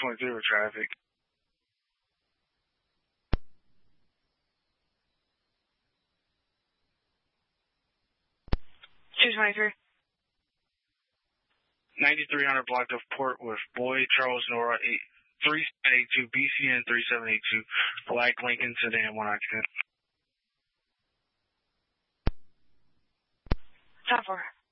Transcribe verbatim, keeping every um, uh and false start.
twenty-three with traffic. two twenty-three. ninety-three hundred blocked off port with Boyd, Charles, Nora, three seven eight two, B C N three seven eight two, Black Lincoln Sedan, one occupant. Top four.